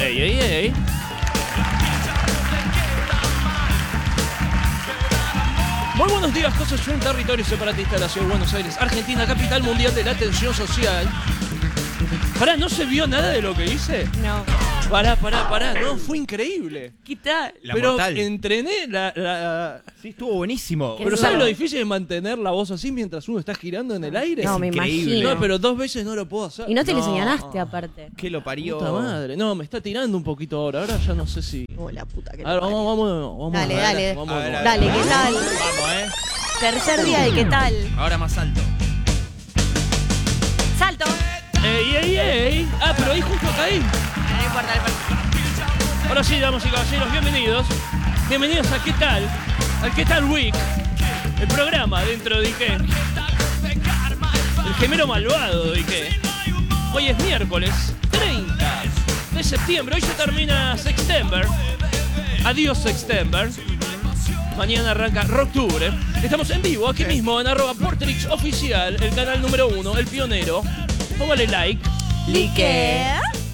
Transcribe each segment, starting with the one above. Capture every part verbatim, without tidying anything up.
Ey, ey, ey. Muy buenos días, cosas en territorio separatista de la ciudad de Buenos Aires, Argentina, capital mundial de la atención social. Pará, ¿no se vio nada de lo que hice? No. Pará, pará, pará, no, fue increíble. ¿Qué tal? La Pero mortal. entrené la... la... Sí, estuvo buenísimo. ¿Qué Pero no? ¿sabes lo difícil de mantener la voz así mientras uno está girando en el aire? No, me increíble. imagino. No, pero dos veces no lo puedo hacer. Y no te lo señalaste aparte. ¿Qué lo parió? Puta madre, no, me está tirando un poquito ahora, ahora ya no sé si... Oh, la puta que A ver, lo vamos, vamos, vamos. Dale, a ver, dale. Vamos, A ver, vamos. a ver. Dale, ¿qué tal? Vamos, eh. Tercer día de ¿qué tal? Ahora más alto. ¡Salto! ¡Ey, ey, ey! Ah, pero ahí justo caí. No importa, no importa. Ahora sí, damas y caballeros, bienvenidos. Bienvenidos a ¿Qué tal? Al ¿Qué tal Week? El programa dentro de Ike. El gemelo malvado de Ike. Hoy es miércoles treinta de septiembre. Hoy se termina Sextember. Adiós Sextember. Mañana arranca Rocktubre. Estamos en vivo aquí mismo en arroba Portrix Oficial, el canal número uno, el pionero. Póngale like. ¿Lique?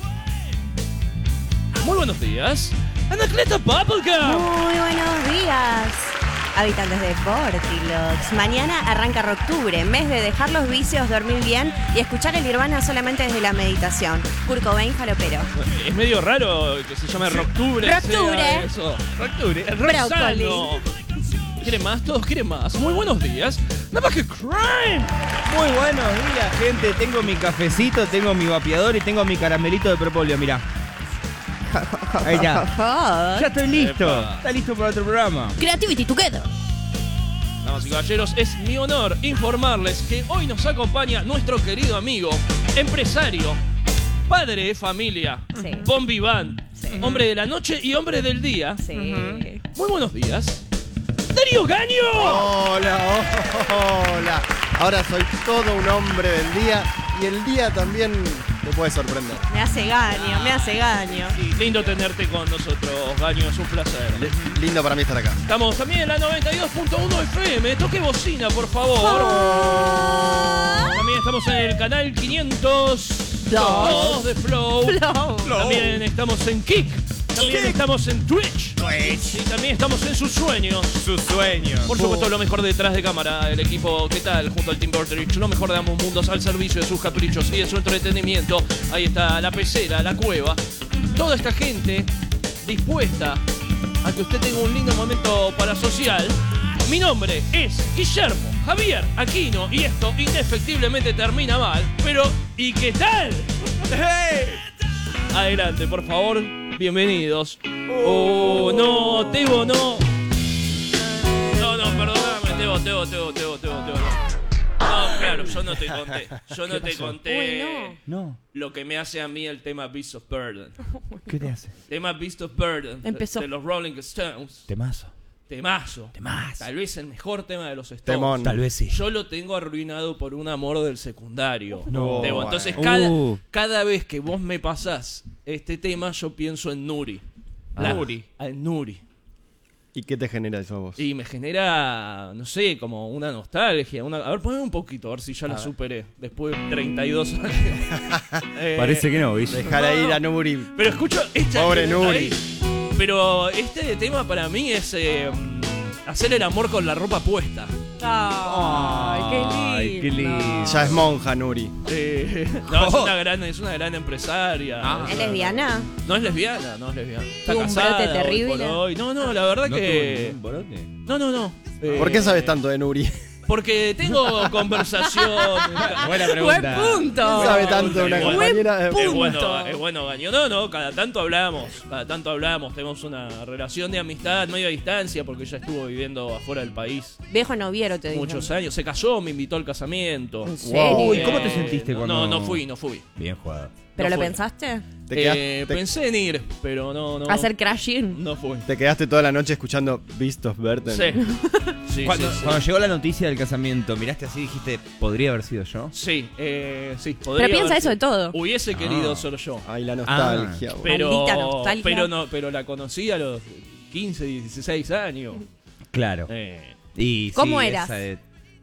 Muy buenos días. Anacleta Bubblegum. Muy buenos días, habitantes de Portilox. Mañana arranca Rocktubre, mes de dejar los vicios, dormir bien y escuchar el Nirvana solamente desde la meditación. Kurt Cobain, jalopero. Es medio raro que se llame Rocktubre. Rocktubre. sea eso. Rocktubre. El Brócoli. Roxano. ¿Quieren más? Todos quieren más. Muy buenos días. Nada más que Crime. Muy buenos días, gente. Tengo mi cafecito, tengo mi vapeador y tengo mi caramelito de propóleo, mirá. Ahí ya. Ya estoy listo. Epa. Está listo para otro programa. Creativity together. Damas y caballeros, es mi honor informarles que hoy nos acompaña nuestro querido amigo, empresario, padre de familia, Sí. bon vivant, Sí. hombre de la noche y hombre del día. Sí. Muy buenos días. ¡Darío Gaño! Hola, hola. Ahora soy todo un hombre del día y el día también te puede sorprender. Me hace gaño, me hace gaño. Y lindo tenerte con nosotros, Gaño, es un placer. Li- Lindo para mí estar acá. Estamos también en la noventa y dos punto uno F M. Toque bocina, por favor. Oh. También estamos en el canal quinientos dos de Flow. Flow. También estamos en Kick. También estamos en Twitch. Y también estamos en Sus Sueños. Sus sueños. Por supuesto, lo mejor detrás de cámara. El equipo, ¿qué tal? Junto al Team Portrix. Lo mejor de ambos mundos al servicio de sus caprichos y de su entretenimiento. Ahí está la pecera, la cueva. Toda esta gente dispuesta a que usted tenga un lindo momento parasocial. Mi nombre es Guillermo Javier Aquino y esto indefectiblemente termina mal. Pero, ¿y qué tal? ¡Hey! Adelante, por favor. Bienvenidos. Oh, no, Tebo, no. No, no, perdóname, Tebo, Tebo, Tebo, Tebo, Tebo, Tebo. No, claro, yo no te conté. Yo no te conté Uy, No. lo que me hace a mí el tema Beast of Burden. ¿Qué te hace? Tema Beast of Burden. de- Empezó. De los Rolling Stones. Temazo. Temazo. Temazo. Tal vez el mejor tema de los Stones. Temón. Tal vez sí. Yo lo tengo arruinado por un amor del secundario. No. Tebo. Entonces, Uh. cada, cada vez que vos me pasás este tema, yo pienso en Nuri. La- Nuri. En Nuri. ¿Y qué te genera eso a vos? Y me genera, no sé, como una nostalgia. Una... A ver, poneme un poquito, a ver si ya la superé. Después de treinta y dos años. Eh, Parece que no, ¿viste? Dejar ir a Nuri. Pero escucho... Esta, Pobre Nuri. ahí, pero este tema para mí es eh, hacer el amor con la ropa puesta. Ay, qué lindo. Ay, qué lindo. Ya es monja Nuri. Eh, no, es una gran, es una gran empresaria. Ah. ¿Es lesbiana? No es lesbiana, no es lesbiana. Está Tuvo un casada brote hoy terrible. por hoy. No, no, la verdad ¿No que... tuvo ningún brote? No, no, no. Eh, ¿Por qué sabes tanto de Nuri? Porque tengo conversación... Buena Buen pregunta. punto. ¿Sabe tanto de una Buen compañera? Es punto. bueno, es bueno, Gaño. No, no, cada tanto hablamos, cada tanto hablamos. Tenemos una relación de amistad medio a distancia porque ella estuvo viviendo afuera del país Viejo noviero, te digo. muchos años. Se casó, me invitó al casamiento. ¿En serio? Uy, ¿cómo te sentiste no, cuando...? No, no fui, no fui. Bien jugado. ¿Pero no lo fui. pensaste? ¿Te quedaste, Eh, te- Pensé en ir, pero no, no. ¿Hacer crashing? No fui. te quedaste toda la noche escuchando Beast of Burden? Sí. Sí, Cuando, sí, sí. cuando llegó la noticia del casamiento, miraste así y dijiste, ¿podría haber sido yo? Sí, eh, sí. podría Pero piensa haber eso de sido. todo. Hubiese querido Ah. ser yo. Ay, la nostalgia. boludo. Pero, Maldita nostalgia. pero no, pero la conocí a los quince, dieciséis años. Claro. Eh, Y ¿Cómo sí, eras? esa de-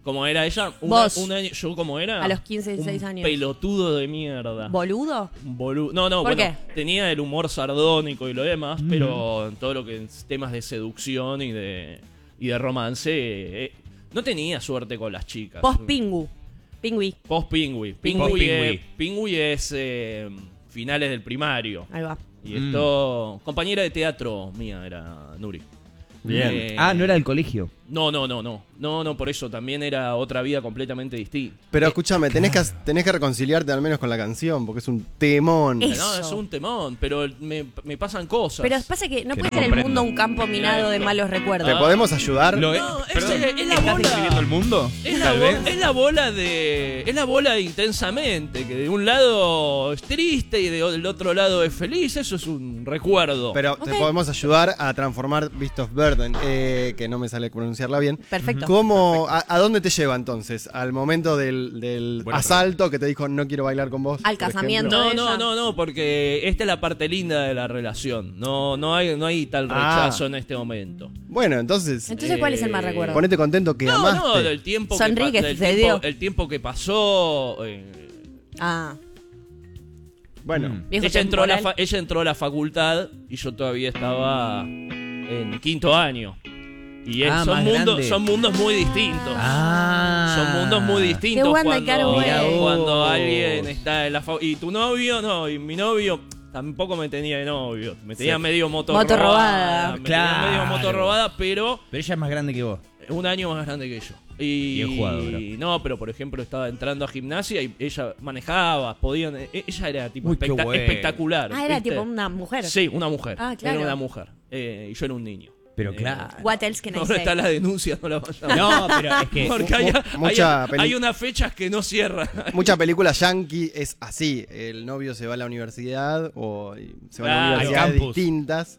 ¿Cómo era ella? Una- Vos. un año, ¿yo cómo era? A los quince, dieciséis Un años. pelotudo de mierda. ¿Boludo? Un bolu- No, no, ¿Por bueno, qué? tenía el humor sardónico y lo demás, pero en todo lo que es temas de seducción y de, y de romance, eh, no tenía suerte con las chicas. Post-Pingu. Pingüi. Post-Pingüi. Pingüi, Post-Pingüi. eh, Pingüi es eh, finales del primario. Ahí va. Y esto, compañera de teatro mía era Nuri. Bien. Eh, Ah, no era del colegio. No, no, no, no. No, no, por eso también era otra vida completamente distinta. Pero escúchame, tenés que, tenés que reconciliarte al menos con la canción, porque es un temón. Es- No, Eso. es un temón, pero me, me pasan cosas. Pero pasa que no Que puede no ser el comprendo. mundo un campo minado de malos recuerdos. ¿Te podemos ayudar? Lo- No, es- perdón, es la ¿estás bola. describiendo el mundo? Es la, Tal bo- vez. es la bola de. Es la bola de intensamente, que de un lado es triste y de- del otro lado es feliz. Eso es un recuerdo. Pero Ok. te podemos ayudar a transformar Beast of Burden, eh, que no me sale pronunciarla bien. Perfecto. ¿Cómo, a, a dónde te lleva entonces? ¿Al momento del, del Buena asalto que te dijo no quiero bailar con vos? Al por casamiento. ejemplo? No, ella. no, no, no, porque esta es la parte linda de la relación. No, no hay, no hay tal Ah. rechazo en este momento. Bueno, entonces, Entonces, ¿cuál es el más Eh, recuerdo? ponete contento que No, amaste. no, del tiempo Sonríe que, que pa- del sucedió. tiempo, el tiempo que pasó. eh, Ah, Bueno, Mm. viejo ella, entró a la temporal. fa- ella entró a la facultad y yo todavía estaba en quinto año. Y es- Ah, son, más mundos, grande. son mundos muy distintos. Ah. Son mundos muy distintos Qué guanda y caro, cuando, güey. cuando vos. alguien está en la fa- y tu novio, no, y mi novio tampoco me tenía de novio. Me tenía Sí. medio moto, Moto robada. robada. Me tenía Claro. medio moto robada, pero Pero ella es más grande que vos. un año más grande que yo. Y Bien jugado, bro. no, pero por ejemplo estaba entrando a gimnasia y ella manejaba, podían, e- ella era tipo Uy, qué especta- bueno. espectacular. Ah, era ¿viste? tipo una mujer. Sí, una mujer. Ah, claro. Era una mujer. Eh, y yo era un niño. Pero Eh, claro. What else can I Ahora say? está la denuncia, no la vayan. No, pero es que. Porque hay, mu- hay- mucha hay, peli- unas fechas que no cierran. mucha película yankee es así. El novio se va a la universidad o se va a Claro. la universidad Al campus. distintas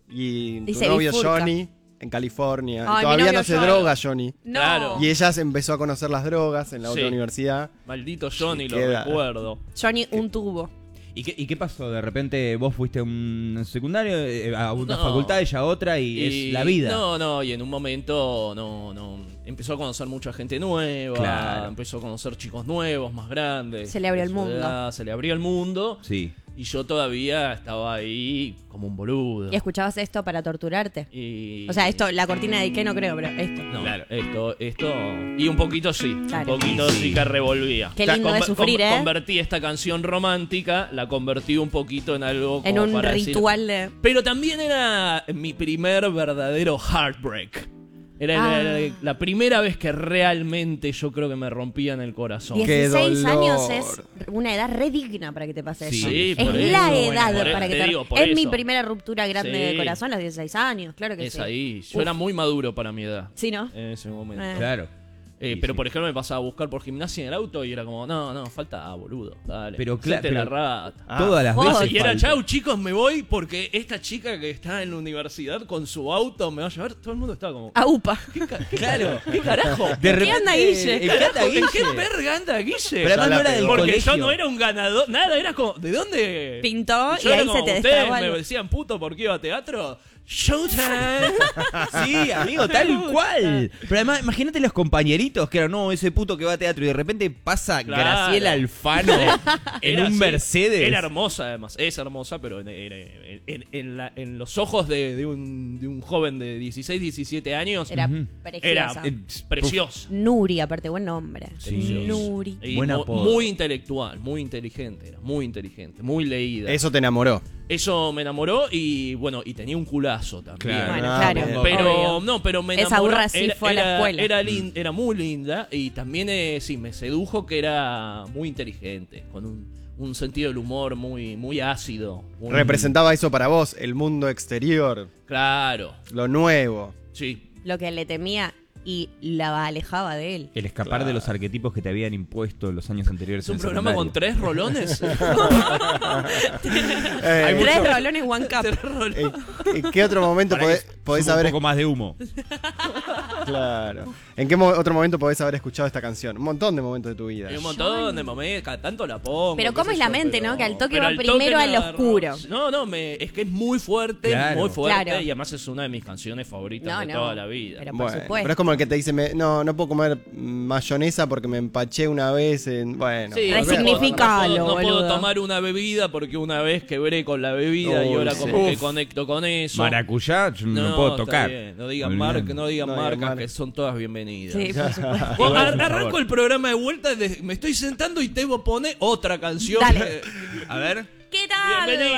y Y tu se novio bifurca. Johnny en California. Ay, mi Todavía novio no se Johnny. droga Johnny. No. Claro. Y ella se empezó a conocer las drogas en la Sí. otra universidad. Maldito Johnny, lo queda. recuerdo. Johnny, un tubo. ¿Y qué, ¿Y qué pasó? De repente vos fuiste a un secundario, eh, a una No. facultad, ella a otra, y, Y- es la vida. No, no, y en un momento no, no. Empezó a conocer mucha gente nueva. Claro. Empezó a conocer chicos nuevos, más grandes. Se le abrió de el su mundo. edad, Se le abrió el mundo. Sí. Y yo todavía estaba ahí como un boludo. Y escuchabas esto para torturarte. Y- O sea, esto, la cortina de Ike no creo, pero esto. No, Claro. esto, esto. Y un poquito sí. Claro. Un poquito sí, que revolvía. Qué lindo de Conver- sufrir, con- ¿eh? Convertí esta canción romántica, la convertí un poquito en algo como En un para decir- ritual de. Pero también era mi primer verdadero heartbreak. Era Ah. la, la primera vez que realmente yo creo que me rompían el corazón. Qué dieciséis dolor. años es una edad re digna para que te pase Sí, eso. sí, es por la eso, edad por para eso, que te te. digo, por es mi eso. primera ruptura grande Sí. de corazón, los dieciséis años, claro que Es sí. ahí. Yo Uf. era muy maduro para mi edad. Sí, ¿no? En ese momento. Eh. Claro. Eh, Sí, pero sí. por ejemplo me pasaba a buscar por gimnasia en el auto y era como, no, no, falta, ah, boludo, dale. Pero cla- hacete la pero- rata. Ah. Todas las Joder. veces. Y era, falta. chau chicos, me voy porque esta chica que está en la universidad con su auto me va a llevar. Todo el mundo estaba como, A UPA. ¿qué, ca- qué claro, ¿qué carajo? De ¿Qué anda Guille? ¿En qué Carajo, anda ¿En Guille? qué verga anda Guille? Pero además no era del Porque colegio. yo no era un ganador, nada, era como, ¿de dónde? Pintó Yo y era ahí como, se te ustedes destrabó me algo. decían puto porque iba a teatro. Showtime. Sí, amigo, tal cual. Pero además, imagínate los compañeritos que eran, no, ese puto que va a teatro y de repente pasa Claro. Graciela Alfano en Era un así, Mercedes. Era hermosa, además. Es hermosa, pero en, en- en- en la- en los ojos de, de un, de un joven de dieciséis, diecisiete años, Era Ujú. era preciosa. eh, preciosa. Nuri, aparte, buen nombre. Sí. Nuri. Y Buen mu- apodo. muy intelectual, muy inteligente, era muy inteligente, muy leída. Eso te enamoró. Eso me enamoró y bueno, y tenía un culazo también. Claro. Bueno, Ah, claro. bien. Pero obvio. no, pero me Esa enamoró. burra sí era, fue a la era- escuela. Era, lin- era muy linda y también eh, sí me sedujo que era muy inteligente, con un, un sentido del humor muy, muy ácido. muy- Representaba eso para vos, el mundo exterior, Claro, lo nuevo. sí. Lo que le temía y la alejaba de él. El escapar de los arquetipos que te habían impuesto los años anteriores. Es un en programa secundario. con tres rolones. Eh, Tres rolones, one cup. Tres rolones. ¿En, en qué otro momento Para podés, podés Subo haber... un poco más de humo. Claro. ¿En qué mo- otro momento podés haber escuchado esta canción? Un montón de momentos de tu vida. Hay un montón de momentos, cada tanto la pongo. Pero qué cómo sé es la yo, mente, pero- ¿no? Que al toque pero va al primero me al agarró. oscuro. No, no, me, es que es muy fuerte, Claro. muy fuerte. Claro. Y además es una de mis canciones favoritas No, de no. toda la vida. Pero por Bueno, supuesto. pero es como el que te dice, me- no, no puedo comer mayonesa porque me empaché una vez en... Bueno. Sí, Resignificalo, no puedo, no puedo boludo. tomar una bebida porque una vez quebré con la bebida y Uy, ahora sí. como que Uf. conecto con eso. Maracuyá, yo no, lo puedo está tocar. bien. No digan Olvidate. marca, no digan No digan marcas, marca. que son todas bienvenidas. Sí, por supuesto. Bueno, ar- Por arranco favor. el programa de vuelta, de- me estoy sentando y Tebo pone otra canción. Dale. Eh, A ver. ¿Qué tal? Bienvenido.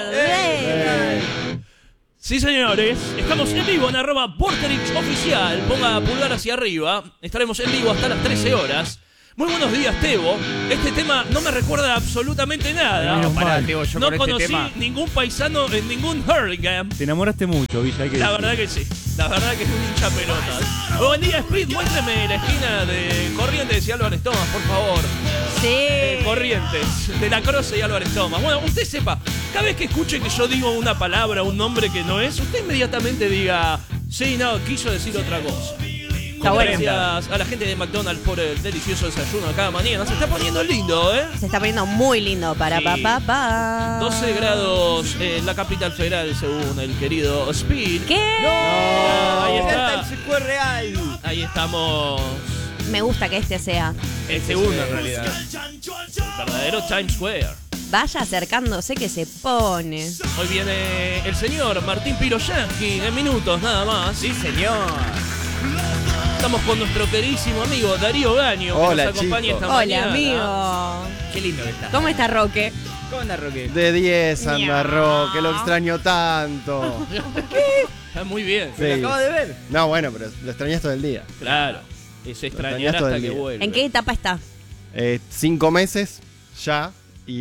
Bien. Sí, señores, estamos en vivo en arroba Vorterix Oficial. Ponga pulgar hacia arriba. Estaremos en vivo hasta las trece horas. Muy buenos días, Tebo. Este tema no me recuerda absolutamente nada. No, pará, Tebo, yo no con este conocí tema- ningún paisano en ningún Hurlingham. Te enamoraste mucho, Villa. Hay que La decir. verdad que sí, la verdad que es un hincha pelotas. Buen día, Speed, muéstrame la esquina de Corrientes y Álvarez Tomás, por favor. Eh, Sí. Corrientes, de la Croce y Álvarez Tomás. Bueno, usted sepa, cada vez que escuche que yo digo una palabra, un nombre que no es, usted inmediatamente diga, sí, no, quiso decir otra cosa. Está bueno. Gracias a la gente de McDonald's por el delicioso desayuno cada mañana. Se está poniendo lindo, ¿eh? Se está poniendo muy lindo para Sí. papá. Pa. doce grados en la capital federal, según el querido Speed. ¿Qué? Ahí está. fue real. Ahí estamos. Me gusta que este sea. El segundo, en realidad. Verdadero Times Square. Vaya acercándose que se pone. Hoy viene el señor Martín Piroyanqui en minutos nada más. Sí, señor. Estamos con nuestro queridísimo amigo Darío Gaño, que Hola, nos acompaña chicos. esta Hola, mañana. amigo. Qué lindo que está. ¿Cómo está Roque? ¿Cómo anda, Roque? De diez, anda Ña. Ro, que lo extraño tanto. Está muy bien. Sí. Lo acabo de ver. No, bueno, pero lo extrañas todo el día. Claro. Es extrañar extrañás todo hasta el que día. vuelve. ¿En qué etapa está? Eh, cinco meses ya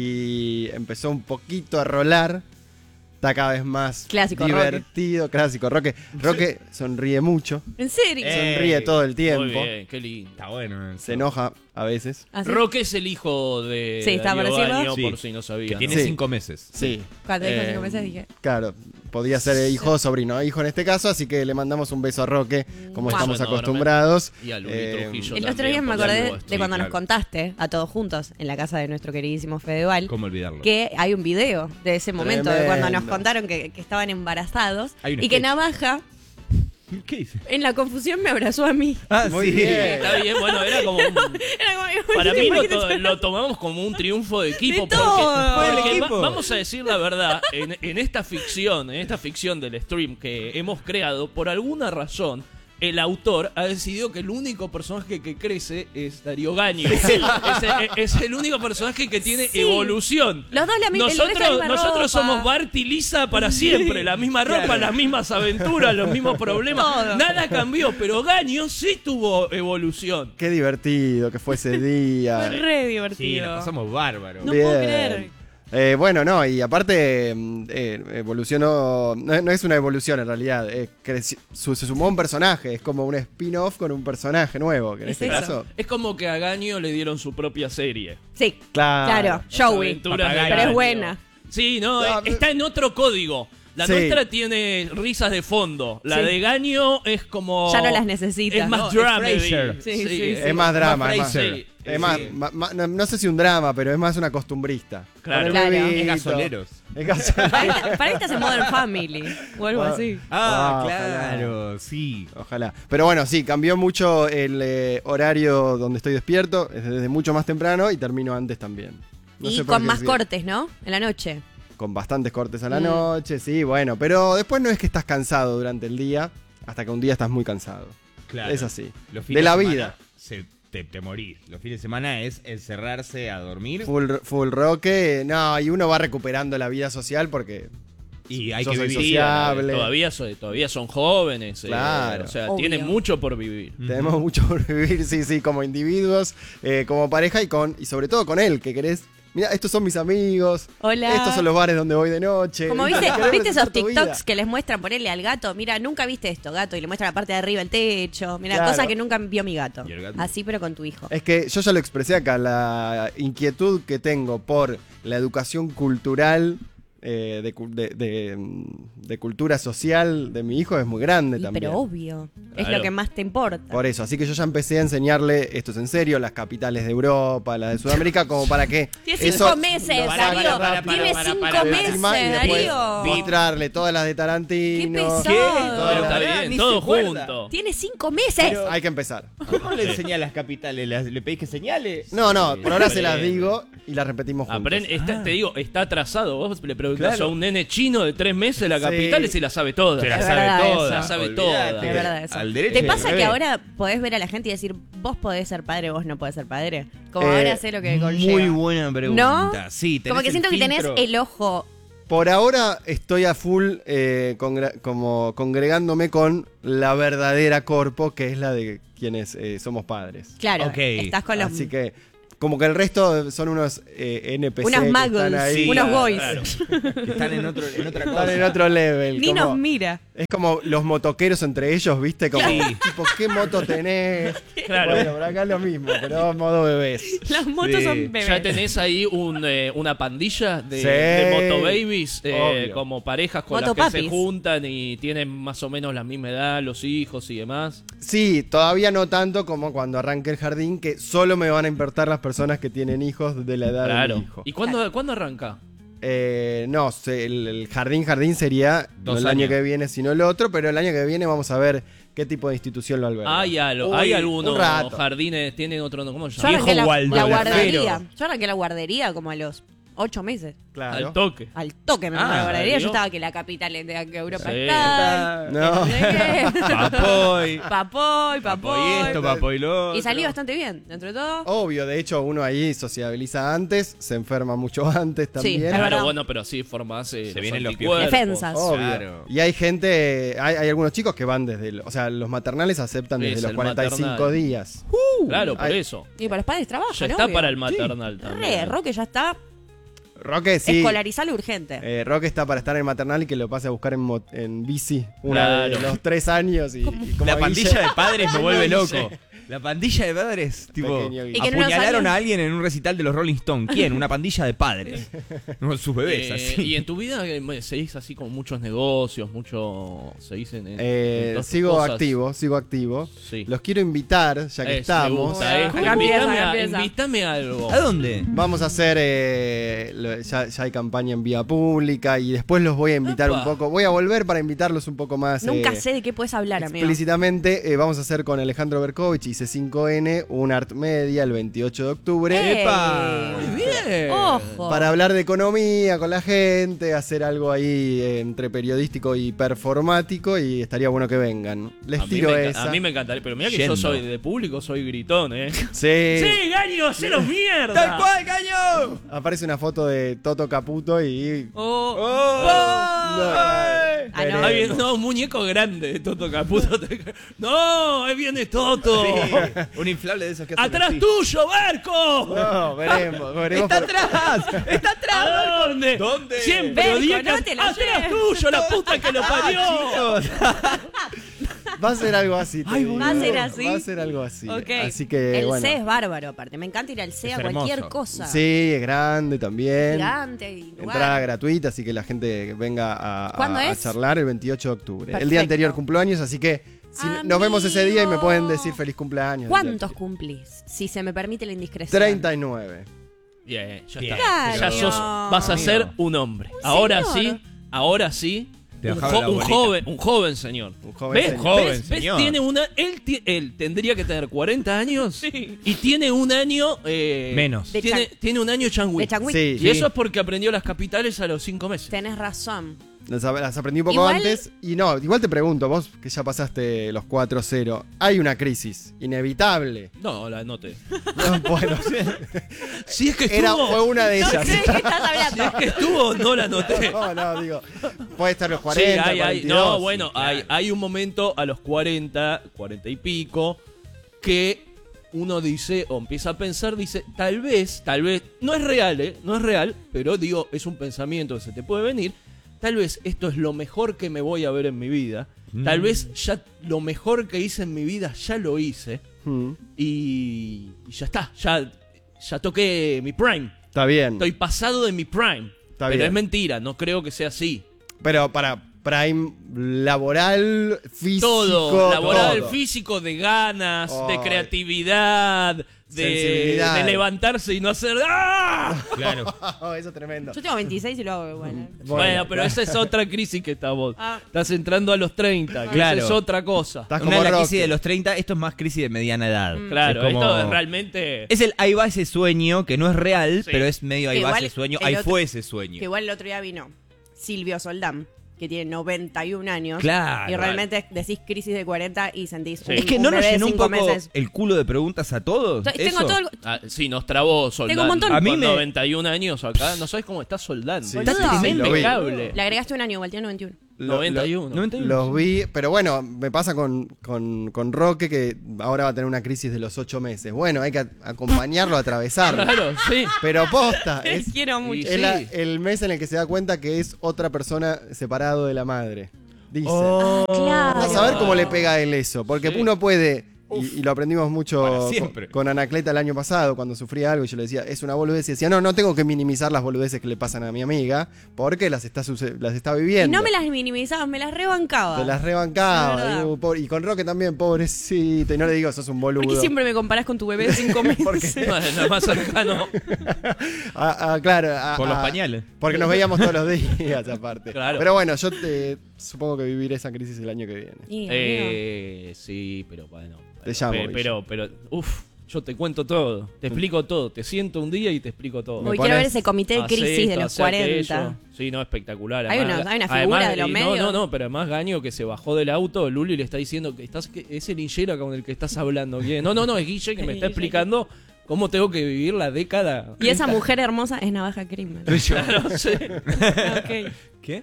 y empezó un poquito a rolar. Está cada vez más Clásico, divertido. Clásico, Roque. Roque sonríe mucho, ¿En serio? Eh. sonríe todo el Muy tiempo, bien, qué lindo. Está bueno. se enoja a veces. ¿Así? Roque es el hijo de Sí, está Darío por decirlo. Gaño, Sí. por si no sabía. Que tiene Sí. cinco meses. Sí, Cuando dijo Eh, cinco meses dije. claro. Podía ser hijo o sobrino. Hijo en este caso, así que le mandamos un beso a Roque, como Mua. estamos Enorme. acostumbrados. Y a Luis Eh, Trujillo. El Yo otro día también, me por acordé supuesto. de cuando Sí, nos claro. contaste a todos juntos en la casa de nuestro queridísimo Fedeval ¿Cómo olvidarlo? que hay un video de ese momento de cuando nos Tremendo. contaron que, que estaban embarazados Hay un y que sketch. Navaja ¿Qué dice? en la confusión me abrazó a mí. Ah, Muy bien. Está bien, bueno, era como un- Era como- Para mí lo, ¿por qué te to- lloras? lo tomamos como un triunfo de equipo. De porque, todo. Fue el porque equipo. va- vamos a decir la verdad, en, en esta ficción, en esta ficción del stream que hemos creado, por alguna razón, el autor ha decidido que el único personaje que crece es Darío Gaño. es, el, es el único personaje que tiene Sí. evolución. Los dos la mi- el resto Nosotros, la misma nosotros ropa. somos Bart y Lisa para siempre. La misma ropa, Claro. las mismas aventuras, los mismos problemas. Todo. Nada cambió, pero Gaño sí tuvo evolución. Qué divertido que fue ese Fue día. re Sí, divertido. la pasamos bárbaro. No Bien. puedo creer. Eh, bueno, no, y aparte mm, eh, evolucionó, no, no es una evolución en realidad, eh, creci- su- se sumó un personaje, es como un spin-off con un personaje nuevo, que en Es este eso. caso, Es como que a Gaño le dieron su propia serie. Sí, claro. claro, Joey. Aventuras de Papagayo. Pero es Gaño. buena. Sí, no, No, eh, está en otro código. La Sí. nuestra tiene risas de fondo. La Sí. de Gaño es como. Ya no las necesita. Es más No, es dramedy. Frasier. Sí, sí, sí. Es más drama, Más es más, Fraser. Sí, es más- sí. ma- ma- no, no sé si un drama, pero es más una costumbrista. Claro. Con el Claro. bebito. Es gasoleros. Es gasoleros. Para ahí- para ahí estás en Modern Family o algo Wow. así. Ah, Ah, claro, sí. Ojalá. Pero bueno, sí, cambió mucho el eh, horario donde estoy despierto, es desde mucho más temprano y termino antes también. No Y sé por con qué más sí. cortes, ¿no? En la noche. Con bastantes cortes a la Mm. noche, sí, bueno, pero después no es que estás cansado durante el día, hasta que un día estás muy cansado. Claro. Es así. Los De fines la semana vida. se- te, te morís. Los fines de semana es encerrarse a dormir. Full, full roque, no, y uno va recuperando la vida social porque Y hay Yo que soy vivir. sociable. Todavía, so- todavía son jóvenes. eh, Claro. o sea, Obvio. tienen mucho por vivir. Ujú. tenemos mucho por vivir, sí, sí, como individuos, eh, como pareja y con y sobre todo con él, que querés. Mira, estos son mis amigos. Hola. Estos son los bares donde voy de noche. Como ¿Viste? viste, Querés ¿viste esos resetear tu vida. TikToks que les muestran ponerle al gato? Mira, nunca viste esto, gato, y le muestran la parte de arriba el techo. Mira, Claro. cosas que nunca vio mi gato. ¿Y el gato? Así, pero con tu hijo. Es que yo ya lo expresé acá, la inquietud que tengo por la educación cultural eh, de, cu- de, de, de cultura social de mi hijo es muy grande Y, también. pero obvio, es Claro. lo que más te importa. Por eso, así que yo ya empecé a enseñarle, esto es en serio, las capitales de Europa, las de Sudamérica, como para que Tiene eso cinco meses, lo Para, Darío. para, para, para, Tiene para, cinco para, para. meses, encima y después Darío. mostrarle todas las de Tarantino. Qué pesado. Pero Todas está las- bien, Ni todo se acuerda. junto. Tiene cinco meses. Pero- Hay que empezar. ¿Cómo le enseñás las capitales? ¿Las- ¿Le pedís que señale? No, no, Sí, por ahora se aprende. las digo y las repetimos juntos. Aprende- está- Te digo, está atrasado. Vos le preguntás Claro. a un nene chino de tres meses la Sí. capital y se la sabe toda. Se la Es sabe verdad toda. eso. La sabe Olvídate. toda. Es verdad eso. Al derecho ¿Te y al pasa que revés. ahora podés ver a la gente y decir, vos podés ser padre, vos no podés ser padre? Como Eh, ahora sé lo que conlleva. Muy buena pregunta. ¿No? Sí, tenés Como que el siento que tenés filtro. el ojo. Por ahora estoy a full eh, congra- como congregándome con la verdadera corpo, que es la de quienes eh, somos padres. Claro, Ok. estás con los Así que, como que el resto son unos eh, N P C unos que muggles, están ahí. unos claro, boys. claro. Que están en, otro, en otra Están cosa. en otro level. Ni como- nos mira. Es como los motoqueros entre ellos, ¿viste? Como, Sí. tipo, ¿qué moto tenés? Claro. Bueno, por acá es lo mismo, pero modo bebés. Las motos Sí. son bebés. Ya tenés ahí un, eh, una pandilla de, Sí. de motobabies, eh, Obvio. como parejas con las que Motopapis. se juntan y tienen más o menos la misma edad, los hijos y demás. Sí, todavía no tanto como cuando arranque el jardín, que solo me van a importar las personas que tienen hijos de la edad de Claro. mi hijo. ¿Y cuándo, ¿cuándo arranca? Eh, no, se- el, el jardín jardín sería no Dos el año años. que viene, sino el otro, pero el año que viene vamos a ver qué tipo de institución lo alberga. Hay, algo, Uy, hay un algunos rato. jardines, tienen otro nombre. ¿Cómo se Yo llama? arranqué la, Waldo la el guardería. Arquero. Yo arranqué la guardería como a los ocho meses. Claro. Al toque. Al toque me Ah, mandó a la guardería. ¿salió? Yo estaba que la capital de que Europa Sí. está. No. Papoy. Papoy, Papoy papoy. esto, papoy lo otro. Y salí bastante bien, dentro de todo. Obvio, de hecho uno ahí sociabiliza antes, se enferma mucho antes también. es Claro, verdad. bueno, pero sí formás eh, Se vienen los anticuerpos. Defensas. Obvio. Claro. Y hay gente, hay, hay algunos chicos que van desde, el- o sea, los maternales aceptan Es desde los el cuarenta y cinco maternal. días. Claro, por Ay. eso. Y para los padres trabajan, Ya está obvio. para el maternal también. Re, Roque ya está. Roque sí. Escolarizarlo urgente. Eh, Roque está para estar en el maternal y que lo pase a buscar en, mo- en bici una de Claro. los tres años. Y, y como La Guille- pandilla de padres me vuelve Como loco. dice. La pandilla de padres, tipo, Pequeño Guille. Y que en unos apuñalaron años- a alguien en un recital de los Rolling Stones. ¿Quién? Una pandilla de padres. No, sus bebés, Eh, así. Y en tu vida eh, seguís así con muchos negocios, mucho. Seguís en. en- Eh, en todas tus sigo cosas. activo, sigo activo. Sí. Los quiero invitar, ya que Es, me estamos. gusta, eh. Acá Invítame empieza, a- acá empieza. invítame a algo. ¿A dónde? Vamos a hacer, eh, lo- ya, ya hay campaña en vía pública y después los voy a invitar Epa. un poco. Voy a volver para invitarlos un poco más. Nunca eh, sé de qué puedes hablar, amigo. Explícitamente, eh, vamos a hacer con Alejandro Berkovich y C cinco N un Art Media el veintiocho de octubre. ¡Ey! ¡Epa! Muy bien. Ojo. Para hablar de economía con la gente, hacer algo ahí eh, entre periodístico y performático y estaría bueno que vengan. Les a, mí tiro me, enca- esa. a mí me encantaría, pero mira que Yendo. yo soy de público, soy gritón, ¿eh? Sí. ¡Sí, Gaño, hacelos mierda! ¡Tal cual, caño! Aparece una foto de Toto Caputo y... Oh, No. Ah, no. Ahí viene- no, un muñeco grande de Toto Caputo. No, ahí viene Toto. Un inflable de esos que hacen ¡Atrás así. tuyo, Barco! No, veremos, veremos. ¡Está por- atrás! ¡Está atrás! ¿A dónde? ¿Dónde? Siempre Berco, odié no que- te lo ¡Atrás lleves. tuyo, la puta que lo parió! Chicos. Va a ser algo así. te Ay, digo. ¿Va a ser así? Va a ser algo así. Ok. Así que, el bueno. C es bárbaro, aparte. Me encanta ir al C Es a cualquier hermoso. cosa. Sí, es grande también. Gigante y lugar. Entrada gratuita, así que la gente venga a, a- ¿Cuándo a es? charlar el veintiocho de octubre. El Perfecto. día anterior cumpleaños, así que si nos vemos ese día y me pueden Amigo. decir feliz cumpleaños. ¿Cuántos cumplís? Si se me permite la indiscreción. treinta y nueve. Bien, ya Bien. está. Ya Claro. sos, vas a Amigo. ser un hombre. Ahora señor. sí, ahora sí. Te Un, bajaba jo- la un bolita. joven, un joven señor. Un joven ¿Ves? señor. Joven ¿Ves? ¿Ves? señor. Tiene una, él, ti- él tendría que tener cuarenta años y tiene un año eh, Menos. De Tiene, chan- tiene un año changüí. De changüí. Sí. Y eso es porque aprendió las capitales a los cinco meses. Tenés razón. Las, las aprendí un poco Igual- antes. Y no, igual te pregunto, vos que ya pasaste los cuatro cero, hay una crisis inevitable. No, la noté. No, bueno, Si es que era, estuvo, fue una de No ellas. sé de qué estás si es hablando. que estuvo, no la noté. No, no, digo, puede estar los Sí, cuarenta, hay, hay- cuarenta y dos. no, bueno, hay, hay un momento a los cuarenta, cuarenta y pico, que uno dice, o empieza a pensar, dice, tal vez, tal vez, no es real, ¿eh? No es real, pero digo, es un pensamiento que se te puede venir. Tal vez esto es lo mejor que me voy a ver en mi vida. Tal Mm. vez ya lo mejor que hice en mi vida ya lo hice. Mm, Y, y ya está, ya, ya toqué mi prime. está bien. Estoy pasado de mi prime. Está pero bien. es mentira, no creo que sea así. Pero para Prime laboral, físico. Todo, laboral, todo. físico, de ganas, de Ay. creatividad, de, Sensibilidad. de levantarse y no hacer ¡ah! Claro. Eso es tremendo. Yo tengo veintiséis y lo hago igual. ¿eh? Bueno, pero esa es otra crisis que estamos. Ah. Estás entrando a los treinta, que Claro. esa es otra cosa. Estás Una como es la Roque. crisis de los treinta, esto es más crisis de mediana edad. Claro, es como- esto es realmente... Es el ahí va ese sueño, que no es real, Sí. pero es medio ahí Que va igual ese sueño, el ahí otro- fue ese Que sueño. igual el otro día vino Silvio Soldán, que tiene noventa y un años. Claro. Y realmente decís crisis de cuarenta y sentís Sí. un, Es que un no nos bebé de llenó un cinco poco meses. el culo de preguntas a todos. Tengo ¿Eso? todo el... Ah, sí, nos trabó Soldán. Tengo un montón. A mí Con me- noventa y un años acá, no sabes cómo está Soldán. Sí, Está sí, sí, tremendo. lo vi. Impecable. Le agregaste un año igual, tiene noventa y uno. Lo- noventa y uno. noventa y uno. Los vi, pero bueno, me pasa con, con, con Roque que ahora va a tener una crisis de los ocho meses. Bueno, hay que a- acompañarlo, atravesarlo. Claro, sí. Pero posta, es, Quiero mucho. Y es sí. la- el mes en el que se da cuenta que es otra persona separado de la madre. Dice. Oh. Claro. A saber cómo le pega a él eso, porque Sí. uno puede, y, y lo aprendimos mucho Para con, siempre. con Anacleta el año pasado, cuando sufría algo y yo le decía, es una boludez, y decía, no, no tengo que minimizar las boludeces que le pasan a mi amiga, porque las está, suce- las está Y viviendo. no me las minimizabas, me las rebancaba. Te las Es rebancaba. verdad. Y, uh, pobre- y con Roque también, pobrecito. Y no le digo, sos un boludo. ¿Por qué siempre me comparás con tu bebé de cinco meses? ¿Por qué? Bueno, más cercano. Ah, ah, claro. ah, Por los ah, pañales. Porque nos veíamos todos los días, aparte. Claro. Pero bueno, yo te, supongo que viviré esa crisis el año que viene. Y, amigo, Eh, sí, pero bueno. Te llamo, Pe- Guille. Pero, pero, uff, yo te cuento todo. Te explico todo. Te siento un día y te explico todo. Uy, me quiero ver pones- ese comité de Hacé crisis de esto, los hacé cuarenta. aquello. Sí, no, espectacular. Hay Además- una- hay una figura además- de los y medios. No, no, no, pero además Gaño que se bajó del auto, Luli le está diciendo que estás que ese linchera con el que estás hablando. ¿Quién? No, no, no, es Guille que me está explicando cómo tengo que vivir la década. Y esa mujer hermosa es Navaja Crimen. Claro, sí. Ok. ¿Qué?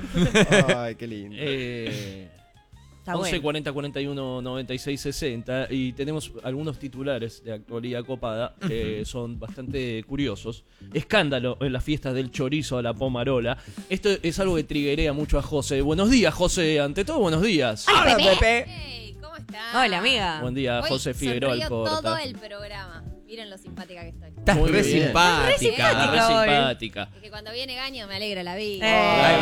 Ay, qué lindo. Eh, Está once bueno. cuarenta cuarenta y uno noventa y seis sesenta y tenemos algunos titulares de actualidad copada que son bastante curiosos. Escándalo en las fiestas del chorizo a la pomarola. Esto es algo que triguea mucho a José. Buenos días, José. Ante todo, buenos días. Hola, Pepe. Hey, ¿cómo estás? Hola, amiga. Buen día, Hoy José Figueroa sonrío Alcorta. todo el programa. Miren lo simpática que estoy. Estás Muy re bien. simpática. Re simpática hoy. simpática. Es que cuando viene Gaño me alegra la vida. Eh, Ahí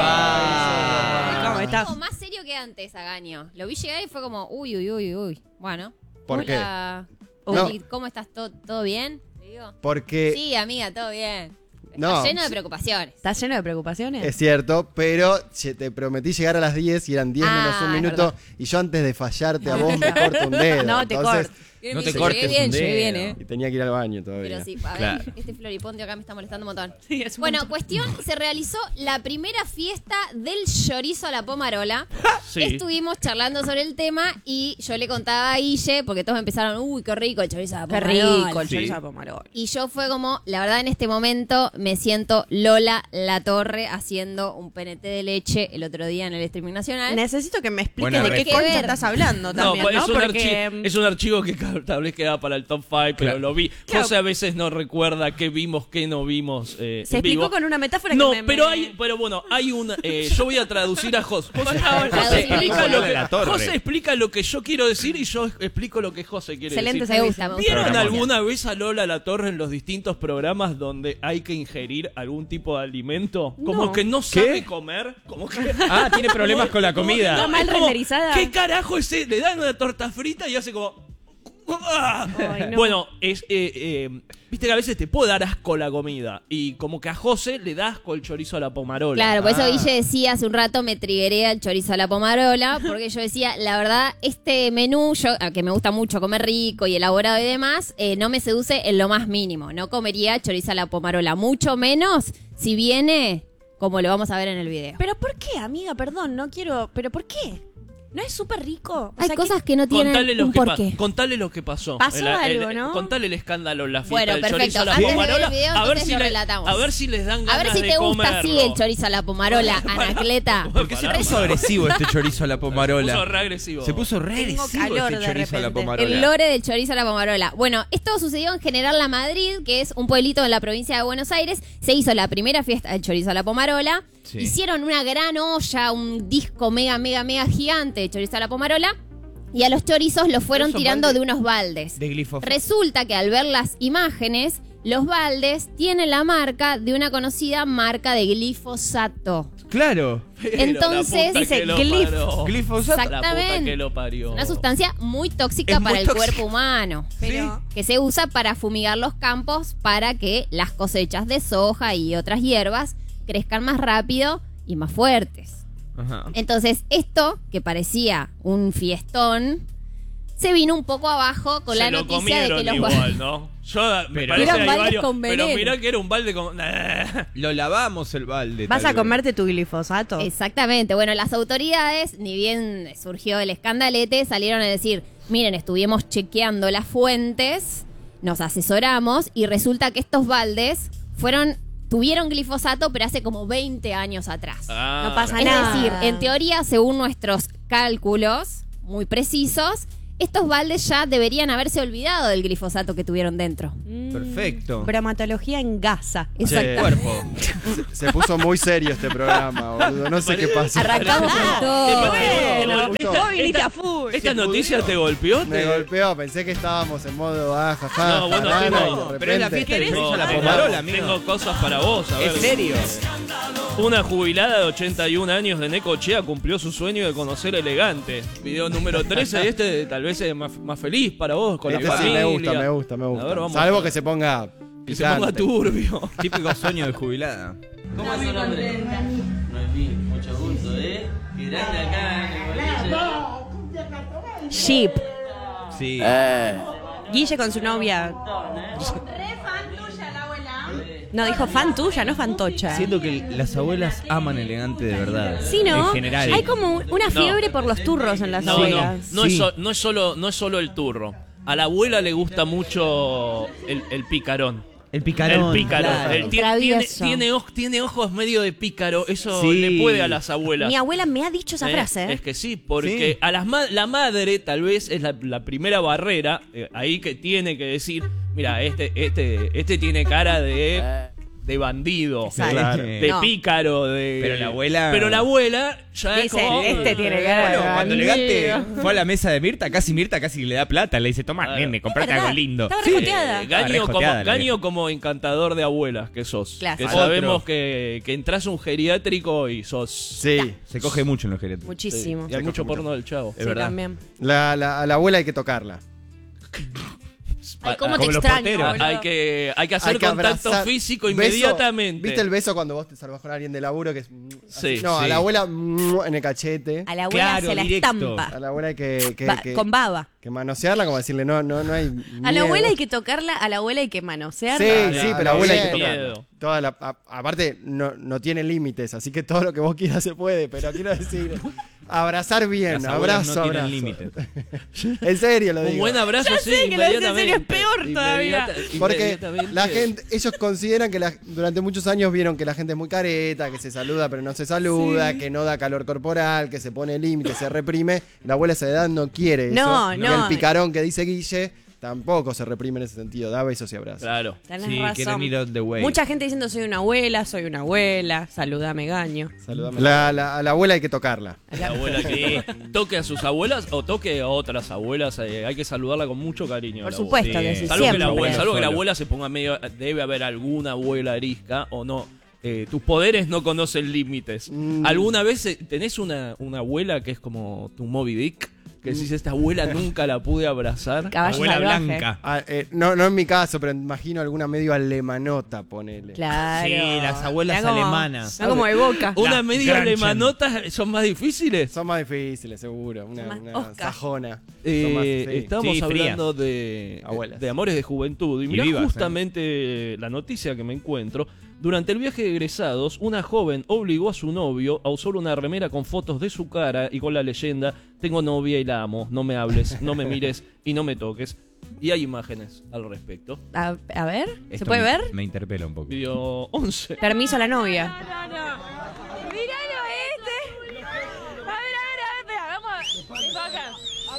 va. ¿Cómo estás? Como más serio que antes a Gaño. Lo vi llegar y fue como, uy, uy, uy, uy. Bueno. ¿Por Hola. No. Uy, ¿cómo estás? ¿Todo, todo bien? Le digo. Porque Sí, amiga, todo bien. Está No. lleno de preocupaciones. ¿Estás lleno de preocupaciones? es cierto, pero che, te prometí llegar a las diez y eran diez Ah, menos un es minuto. verdad. Y yo antes de fallarte a vos me corto un dedo. No, te Entonces, corto. Miren, No me te dice, cortes llegué bien, un llegué bien, dedo. eh. Y tenía que ir al baño todavía. Pero sí, a ver, Claro. este floripondio acá me está molestando un montón. Sí, es un Bueno, montón. cuestión, se realizó la primera fiesta del chorizo a la pomarola. Sí. Estuvimos charlando sobre el tema y yo le contaba a Guille, porque todos empezaron, uy, qué rico el chorizo a la Qué pomarola. rico el Sí. chorizo de Pomarol. Y yo fue como, la verdad en este momento me siento Lola La Torre haciendo un P N T de leche el otro día en el streaming nacional. Necesito que me expliques Buena de qué ref. concha Hay que ver. estás hablando No, también, pues ¿no? es, un Porque... archivo, es un archivo que ca- tal vez queda para el top cinco, pero Claro. lo vi. Claro. José a veces no recuerda qué vimos, qué no vimos. Eh, Se en explicó vivo. con una metáfora No, que me... pero me- hay, pero bueno, hay una. eh, yo voy a traducir a José. José, José Traducir. explica lo que, La Torre. José explica lo que yo quiero decir y yo explico lo que José quiere Excelente decir. Me gusta, me gusta. ¿Vieron Programón. alguna vez a Lola La Torre en los distintos programas donde hay que ingerir algún tipo de alimento? Como No. que no sabe ¿Qué? comer. Como que. Ah, tiene problemas con la Está comida. mal es como, renderizada. ¿Qué carajo es ese? Le dan una torta frita y hace como. ¡Ah! Ay, no. Bueno, es, eh, eh, viste que a veces te puede dar asco la comida. Y como que a José le da asco el chorizo a la pomarola. Claro, por eso Ah. Guille decía hace un rato, me triguería el chorizo a la pomarola, porque yo decía, la verdad, este menú, yo, a que me gusta mucho comer rico y elaborado y demás, eh, no me seduce en lo más mínimo. No comería chorizo a la pomarola, mucho menos si viene como lo vamos a ver en el video. ¿Pero por qué, amiga? Perdón, no quiero... ¿Pero por qué? ¿No es súper rico? O Hay sea, cosas que no tienen Contale lo, un que pa- porqué. contale lo que pasó. Pasó En la- algo, en- ¿no? Contale el escándalo en la fiesta Bueno, del perfecto. chorizo a la Antes de ver pomarola. el video, a ver entonces si lo le- relatamos. a ver si les dan A ganas ver si de te gusta así comerlo. el chorizo a la pomarola, Anacleta. ¿Por qué se Pará. puso agresivo este chorizo a la Se puso pomarola? re agresivo. Se puso re Tengo agresivo calor este de chorizo a la repente. pomarola. El lore del chorizo a la pomarola. Bueno, esto sucedió en General La Madrid, que es un pueblito en la provincia de Buenos Aires. Se hizo la primera fiesta del chorizo a la pomarola. Sí. Hicieron una gran olla, un disco mega, mega, mega gigante de chorizo a la pomarola. Y a los chorizos los fueron Esos tirando baldes de unos baldes. De glifosfato. Resulta que al ver las imágenes, los baldes tienen la marca de una conocida marca de glifosato. Claro. Pero Entonces, la puta dice que lo glif- paró. Glifosato. La puta Exactamente. que lo parió. Una sustancia muy tóxica Es muy para el tóxica. cuerpo humano. Pero Que se usa para fumigar los campos para que las cosechas de soja y otras hierbas crezcan más rápido y más fuertes. Ajá. Entonces, esto, que parecía un fiestón, se vino un poco abajo con Se la lo noticia de que comieron los igual, ¿no? Yo me Pero- parece Eran que hay baldes varios, con pero veneno. mirá que era un balde con Lo lavamos el balde. ¿vas tal a vez. comerte tu glifosato? Exactamente. Bueno, las autoridades, ni bien surgió el escandalete, salieron a decir, miren, estuvimos chequeando las fuentes, nos asesoramos y resulta que estos baldes fueron, tuvieron glifosato, pero hace como veinte años atrás. Ah, No pasa Es nada. decir, en teoría, según nuestros cálculos muy precisos, estos baldes ya deberían haberse olvidado del glifosato que tuvieron dentro. Mm, Perfecto. Bromatología en gasa. Che, Cuerpo. se, se puso muy serio este programa, boludo. No sé qué pasa. Arrancamos con todo. Bueno, Justo. vos viniste a full. ¿Esta noticia te golpeó? Me Te- golpeó, pensé que estábamos en modo ah, jaja, No, bueno, jarana, tengo- y de repente... pero es la fiesta del Tengo, chorizo a la tengo- pomarola, amigo. tengo cosas para vos, a ver. ¿Es serio? Una jubilada de ochenta y un años de Necochea cumplió su sueño de conocer Elegante. Video número trece, y este tal vez es más, más feliz para vos, con Este la sí, familia. me gusta, me gusta, me gusta. A ver, vamos Salvo a- que se ponga Que se ponga picante. turbio. Típico sueño de jubilada. ¿Cómo es su nombre? Noemí, mucho gusto, ¿eh? Qué grande acá en el colegio. Sheep. Sí. Guille con su novia. No, dijo fan tuya, no fantocha. Siento que las abuelas aman Elegante de verdad. Sí, ¿no? En general. Hay como un- una No. fiebre por los turros en las No, no, abuelas. no, es Sí. so- no, es solo, no es solo el turro. A la abuela le gusta mucho el, el picarón. El picarón. el pícaro. claro. El El ti- tiene, travieso. tiene, oj- tiene ojos medio de pícaro. Eso Sí. le puede a las abuelas. Mi abuela me ha dicho esa ¿Eh? frase. ¿eh? Es que sí, porque Sí. a las ma- la madre tal vez es la, la primera barrera eh, ahí que tiene que decir, mira, este, este, este tiene cara de, de bandido, Exacto. Claro. de No. pícaro, de. Pero la abuela- Pero la abuela ya es Dice, como. este tiene cara de Bueno, cuando bandido. Elegante fue a la mesa de Mirta, casi Mirta casi le da plata. Le dice, toma, Claro. nene, comprate Es verdad, algo lindo. estaba Sí. rejoteada. Eh, Gaño, Ah, como, rejoteada, la Gaño como encantador de abuelas que sos. Claro. Que Al sabemos otro. que, que entras a un geriátrico y sos. Sí, Se coge mucho en los geriátricos. Muchísimo. Y hay mucho porno del chavo. Es Sí, verdad. también. la, la- a la abuela hay que tocarla. Ay, cómo te como los extraño, porteros. boludo. Hay que, hay que hacer Hay que contacto abrazar. físico Beso. inmediatamente. ¿Viste el beso cuando vos te salvas con alguien de laburo? Que es, mm, así? Sí, no, a sí. la abuela mm, en el cachete. A la abuela Claro, se la directo. A estampa. la abuela hay que, que, Va- que- con baba. que manosearla, como decirle, no, no, no hay. A la miedo. abuela hay que tocarla, a la abuela hay que manosearla. Sí, Dale, sí, pero dale, la abuela hay que bien. tocarla. Miedo. Toda la, a- aparte, no, no tiene límites, así que todo lo que vos quieras se puede, pero quiero decir, abrazar bien, Las abuelas abrazo, no tienen abrazo. límites. En serio lo Un digo. buen abrazo, Ya sí, sé que lo dices en inmediatamente. serio, es peor todavía. Inmediata- Porque inmediatamente. la gente, ellos consideran que la- durante muchos años vieron que la gente es muy careta, que se saluda pero no se saluda, que no da calor corporal, que se pone límite, se reprime. La abuela a esa edad no quiere eso. No, Y no. el picarón que dice Guille tampoco se reprime en ese sentido, da besos y abrazos. Claro. Tenés Sí, razón. quieren ir on the way. Mucha gente diciendo soy una abuela, soy una abuela, saludame Gaño. Saludame. La, la- a la abuela hay que tocarla. La abuela que toque a sus abuelas o toque a otras abuelas, eh, hay que saludarla con mucho cariño. a Por la supuesto Sí. que sí, Salvo que, la siempre. abuela, salvo que la Solo. abuela se ponga medio. Debe haber alguna abuela arisca o no. Eh, tus poderes no conocen límites. Mm. ¿Alguna vez eh, tenés una, una abuela que es como tu Moby Dick? Que decís, esta abuela nunca la pude abrazar. Caballo Abuela salvaje. blanca. Ah, eh, no, no en mi caso, pero imagino alguna medio alemanota, ponele. Claro. Sí, las abuelas Era como- alemanas. era como de boca. Una La media Granchen. alemanota son más difíciles. Son más difíciles, seguro. Una, Más una Oscar. sajona. Eh, Son más- sí. estábamos Sí, frías. hablando de, Abuelas. de amores de juventud y, Y mirá vivas, justamente la noticia que me encuentro. Durante el viaje de egresados, una joven obligó a su novio a usar una remera con fotos de su cara y con la leyenda: tengo novia y la amo, no me hables, no me mires y no me toques. Y hay imágenes al respecto. A, a ver, ¿se Esto puede me- ver? Me interpela un poco. Video once. Permiso a la novia. No, no. Míralo este. A ver, a ver, a ver, espera, vamos a acá.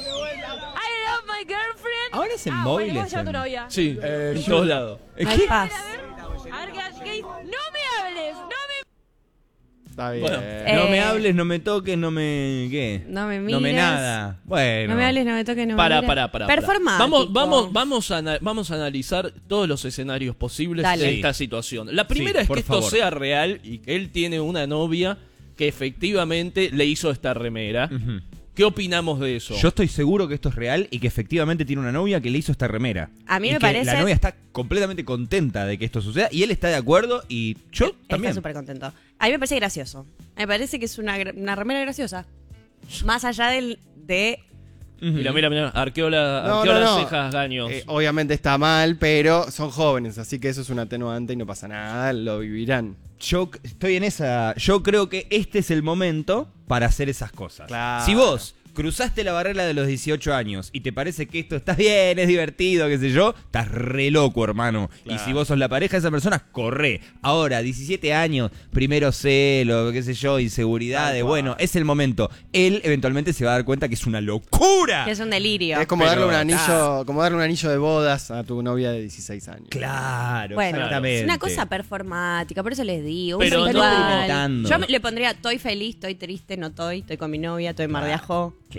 I love my girlfriend. Ahora es en ah, móviles, Bueno, ¿cómo se llama tu en- novia? Sí, en todos lados. No hay paz. A ver, ¿qué, qué dice? No me hables, no me... Está bien. Bueno. No me Eh, hables, no me toques, no me... ¿Qué? No me No me mires. nada. Bueno. No me hables, no me toques, no me Para, mires. para, para. para. Performático. Vamos, vamos, vamos, a, ana- vamos a analizar todos los escenarios posibles Dale. de Sí. esta situación. La primera Sí, es por que esto favor. sea real y que él tiene una novia que efectivamente le hizo esta remera. Ujú. ¿Qué opinamos de eso? Yo estoy seguro que esto es real y que efectivamente tiene una novia que le hizo esta remera. A mí Y me que parece- La novia está completamente contenta de que esto suceda y él está de acuerdo y yo Está también. súper contento. A mí me parece gracioso. Me parece que es una, gra- una remera graciosa. Más allá del de... Ujú. Mira, mira, mira. Arqueó, la, No, arqueó no, las no. cejas, Gaños. Eh, obviamente está mal, pero son jóvenes, así que eso es un atenuante y no pasa nada, lo vivirán. Yo c- estoy en esa. Yo creo que este es el momento para hacer esas cosas. Claro. Si vos cruzaste la barrera de los dieciocho años y te parece que esto está bien, es divertido, qué sé yo, estás re loco, hermano. Claro. Y si vos sos la pareja de esa persona, corre. Ahora, diecisiete años, primero celo, qué sé yo, inseguridades. Tal cual. Bueno, es el momento. Él eventualmente se va a dar cuenta que es una locura. que es un delirio. Es como Pero darle un está. anillo, como darle un anillo de bodas a tu novia de dieciséis años. Claro, Bueno, exactamente. es una cosa performática, por eso les digo. Pero un no- ritual. Experimentando. Yo me- le pondría, estoy feliz, estoy triste, no estoy, estoy con mi novia, estoy mar de ajo.